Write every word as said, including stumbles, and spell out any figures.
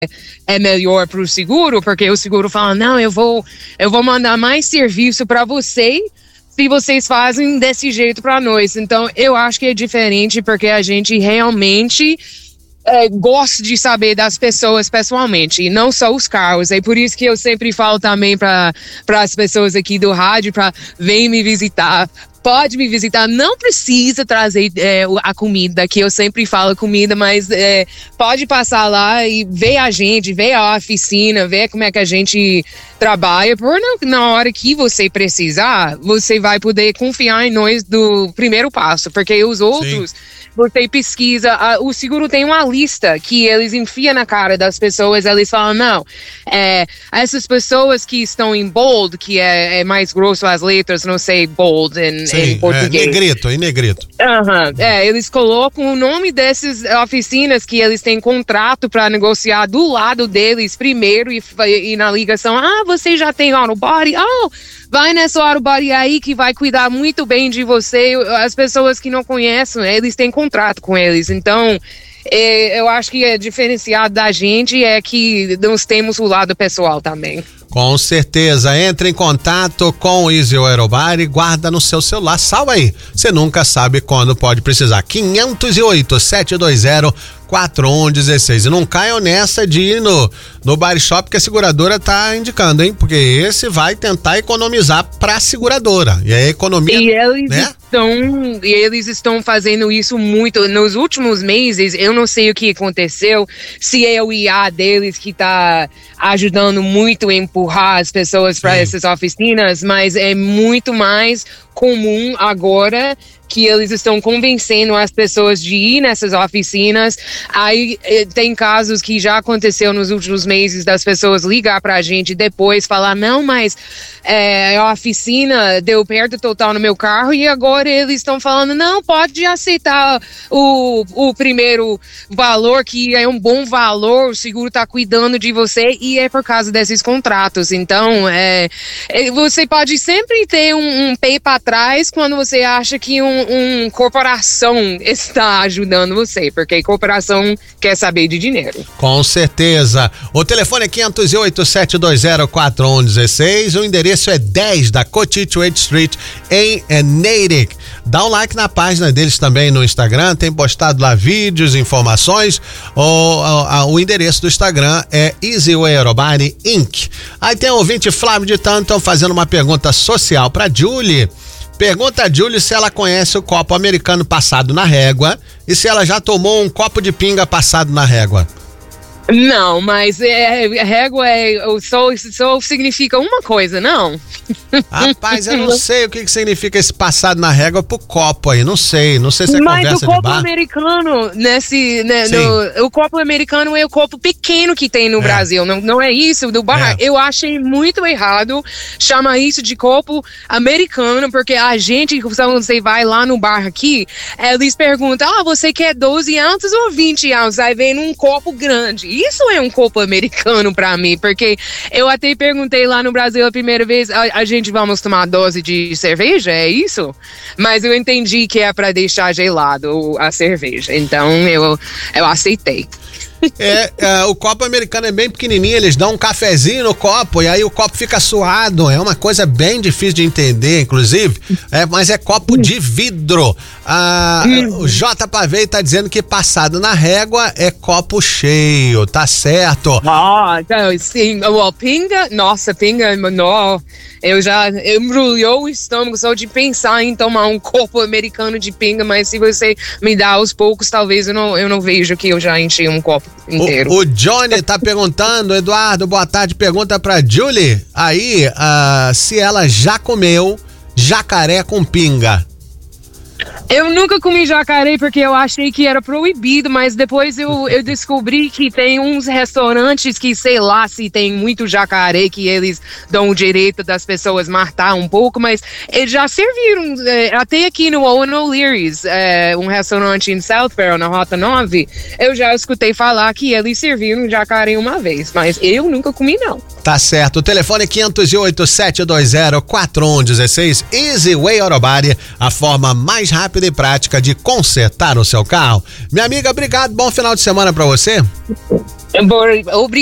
é melhor para o seguro, porque o seguro fala, não, eu vou, eu vou mandar mais serviço para você se vocês fazem desse jeito para nós. Então, eu acho que é diferente, porque a gente realmente é, gosta de saber das pessoas pessoalmente, e não só os carros. É por isso que eu sempre falo também para as pessoas aqui do rádio, para vir me visitar. Pode me visitar, não precisa trazer é, a comida, que eu sempre falo comida, mas é, pode passar lá e ver a gente, ver a oficina, ver como é que a gente trabalha. Por na, na hora que você precisar, você vai poder confiar em nós do primeiro passo, porque os outros... Sim. Você pesquisa, a, o seguro tem uma lista que eles enfiam na cara das pessoas, eles falam, não, é, essas pessoas que estão em bold, que é, é mais grosso as letras, não sei, bold em, Sim, em português. É, negrito, em negrito. Uhum, é, eles colocam o nome dessas oficinas que eles têm contrato para negociar do lado deles primeiro e, e na ligação, ah, você já tem auto body? Oh, vai nessa auto body aí que vai cuidar muito bem de você. As pessoas que não conhecem, eles têm contrato com eles. Então, é, eu acho que é diferenciado da gente é que nós temos o lado pessoal também. Com certeza, entre em contato com o Easy Way Auto Body, guarda no seu celular, salva aí, você nunca sabe quando pode precisar. quinhentos e oito, sete dois zero, quatro um um seis. E não caiam nessa de ir no, no body shop que a seguradora tá indicando, hein? Porque esse vai tentar economizar pra seguradora. E a economia, e eles né? Estão, e eles estão fazendo isso muito. Nos últimos meses, eu não sei o que aconteceu, se é o I A deles que tá ajudando muito a empurrar as pessoas para essas oficinas, mas é muito mais comum agora que eles estão convencendo as pessoas de ir nessas oficinas. Aí tem casos que já aconteceu nos últimos meses das pessoas ligar pra gente depois, falar, não, mas é, a oficina deu perda total no meu carro e agora eles estão falando, não, pode aceitar o, o primeiro valor, que é um bom valor, o seguro tá cuidando de você, e é por causa desses contratos. Então, é, é, você pode sempre ter um, um pé para trás quando você acha que um uma corporação está ajudando você, porque corporação quer saber de dinheiro. Com certeza. O telefone é quinhentos e oito, sete dois zero, quatro um um seis. O endereço é dez da Cochituate Street em Natick. Dá um like na página deles também no Instagram, tem postado lá vídeos, informações. O, o, o endereço do Instagram é Easy Way Auto Body Incorporated. Aí tem um ouvinte, Flávio de Tanton, fazendo uma pergunta social para Julie. Pergunta a Julie se ela conhece o copo americano passado na régua e se ela já tomou um copo de pinga passado na régua. Não, mas é, régua é, só, só significa uma coisa, não? Rapaz, eu não sei o que, que significa esse passado na régua pro copo aí, não sei, não sei se é mas conversa de bar. Mas o copo americano, nesse, né, no, o copo americano é o copo pequeno que tem no é. Brasil, não, não é isso, do bar. É. Eu achei muito errado chamar isso de copo americano, porque a gente, quando você vai lá no bar aqui, eles perguntam, ah, você quer doze ounces ou vinte ounces? Aí vem num copo grande. Isso é um copo americano pra mim, porque eu até perguntei lá no Brasil a primeira vez, a, a gente vamos tomar dose de cerveja, é isso? Mas eu entendi que é pra deixar gelado a cerveja, então eu, eu aceitei. É, é, o copo americano é bem pequenininho, eles dão um cafezinho no copo e aí o copo fica suado, é uma coisa bem difícil de entender, inclusive, é, mas é copo de vidro. Ah, o J Pavei tá dizendo que passado na régua é copo cheio, tá certo? Ah, então, sim, o pinga, nossa, pinga, não, eu já embrulhou o estômago só de pensar em tomar um copo americano de pinga, mas se você me dá aos poucos, talvez eu não, eu não vejo que eu já enchi um copo inteiro. O, o Johnny tá perguntando, Eduardo, boa tarde, pergunta pra Julie aí uh, se ela já comeu jacaré com pinga. Eu nunca comi jacaré porque eu achei que era proibido, mas depois eu, eu descobri que tem uns restaurantes que, sei lá, se tem muito jacaré, que eles dão o direito das pessoas matar um pouco, mas eles já serviram, é, até aqui no Owen O'Leary's, é, um restaurante em Southborough, na Rota nove, eu já escutei falar que eles serviram jacaré uma vez, mas eu nunca comi, não. Tá certo, o telefone é quinhentos e oito, sete dois zero, quatro um um seis, Easy Way Auto Body, a forma mais rápida e prática de consertar o seu carro. Minha amiga, obrigado, bom final de semana para você. Obrigado.